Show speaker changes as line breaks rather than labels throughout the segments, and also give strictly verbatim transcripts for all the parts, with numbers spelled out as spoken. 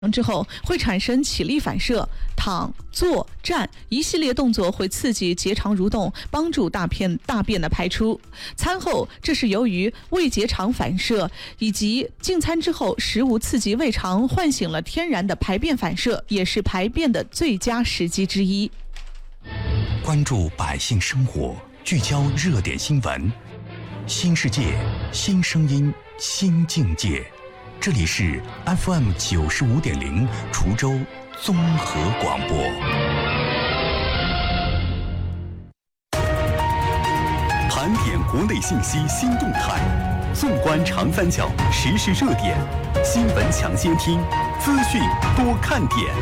之后会产生起立反射，躺、坐、站一系列动作会刺激结肠蠕动，帮助大便大便的排出。餐后，这是由于胃结肠反射以及进餐之后食物刺激胃肠，唤醒了天然的排便反射，也是排便的最佳时机之一。
关注百姓生活，聚焦热点新闻，新世界，新声音，新境界。这里是 F M 九十五点零滁州综合广播。盘点国内信息新动态，纵观长三角时事热点，新闻抢先听，资讯多看点。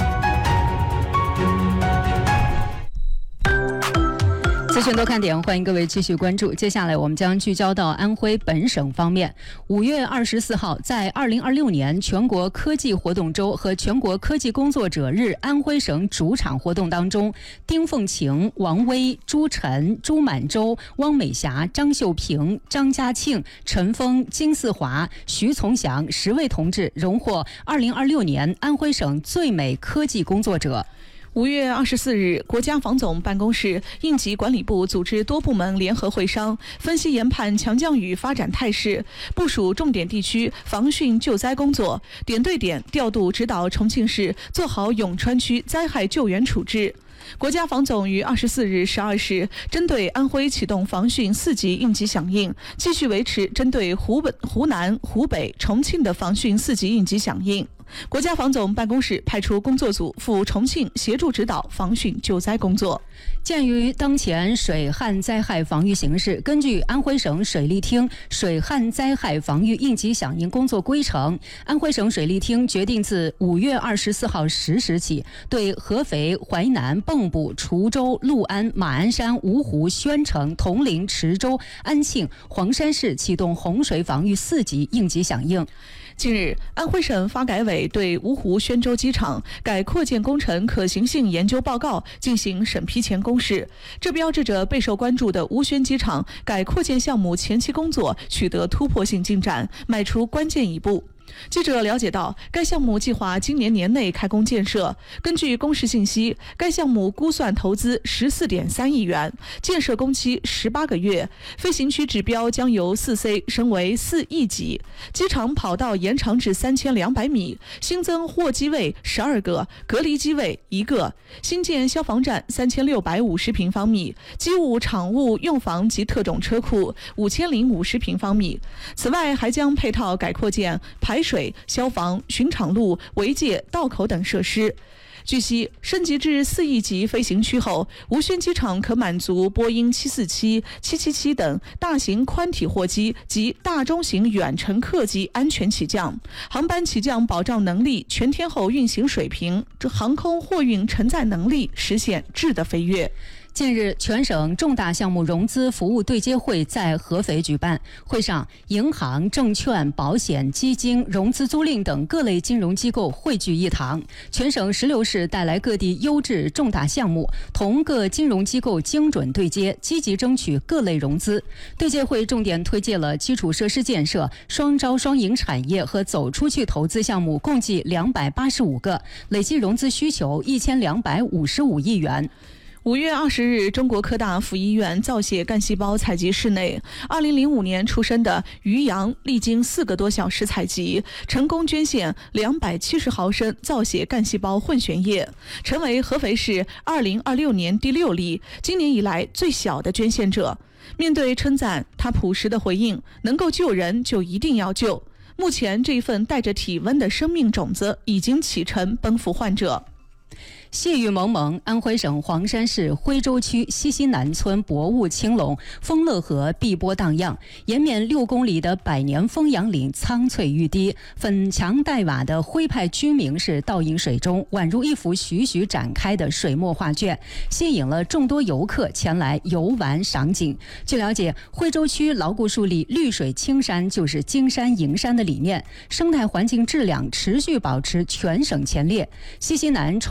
资讯多看点，欢迎各位继续关注。接下来我们将聚焦到安徽本省方面。五月二十四号，在二零二六年全国科技活动周和全国科技工作者日安徽省主场活动当中，丁凤晴、王威、朱晨、朱满洲、汪美霞、张秀平、张家庆、陈峰、金四华、徐从祥十位同志荣获二零二六年安徽省最美科技工作者。
五月二十四日，国家防总办公室、应急管理部组织多部门联合会商，分析研判强降雨发展态势，部署重点地区防汛救灾工作，点对点调度指导重庆市做好永川区灾害救援处置。国家防总于二十四日十二时针对安徽启动防汛四级应急响应，继续维持针对湖北、湖南、湖北、重庆的防汛四级应急响应。国家防总办公室派出工作组赴重庆协助指导防汛救灾工作。
鉴于当前水旱灾害防御形势，根据安徽省水利厅水旱灾害防御应急响应工作规程，安徽省水利厅决定自五月二十四号十时起，对合肥、淮南、蚌埠、滁州、六安、马鞍山、芜湖、宣城、铜陵、池州、安庆、黄山市启动洪水防御四级应急响应。
近日，安徽省发改委对芜湖宣州机场改扩建工程可行性研究报告进行审批前公示，这标志着备受关注的芜宣机场改扩建项目前期工作取得突破性进展，迈出关键一步。记者了解到，该项目计划今年年内开工建设。根据公示信息，该项目估算投资十四点三亿元，建设工期十八个月，飞行区指标将由四 C 升为四 E 级，机场跑道延长至三千两百米，新增货机位十二个，隔离机位一个，新建消防站三千六百五十平方米，机务、场务、用房及特种车库五千零五十平方米。此外，还将配套改扩建排水、消防、巡场路、围界、道口等设施。据悉，升级至四 E 级飞行区后，芜宣机场可满足波音七四七、七七七等大型宽体货机及大中型远程客机安全起降，航班起降保障能力、全天候运行水平、航空货运承载能力实现质的飞跃。
近日，全省重大项目融资服务对接会在合肥举办。会上，银行、证券、保险、基金、融资租赁等各类金融机构汇聚一堂。全省十六市带来各地优质重大项目，同各金融机构精准对接，积极争取各类融资。对接会重点推介了基础设施建设、双招双赢产业和走出去投资项目，共计两百八十五个，累计融资需求一千两百五十五亿元。
五月二十日，中国科大附医院造血干细胞采集室内，二零零五年出生的于洋历经四个多小时采集，成功捐献两百七十毫升造血干细胞混血液，成为合肥市二零二六年第六例，今年以来最小的捐献者。面对称赞，他朴实的回应：能够救人就一定要救。目前，这一份带着体温的生命种子已经启程奔赴患者。
细雨蒙蒙，安徽省黄山市徽州区西溪南村薄雾青龙，丰乐河碧波荡漾，延绵六公里的百年枫杨岭苍翠欲滴，粉墙黛瓦的徽派居民是倒映水中，宛如一幅徐徐展开的水墨画卷，吸引了众多游客前来游玩赏景。据了解，徽州区牢固树立绿水青山就是金山银山的理念，生态环境质量持续保持全省前列。西溪南创新实施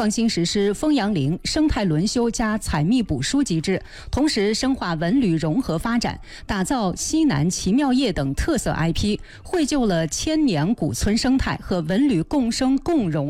施枫杨林生态轮休加采蜜捕蔬机制，同时深化文旅融合发展，打造西南奇妙夜等特色 I P， 绘就了千年古村生态和文旅共生共荣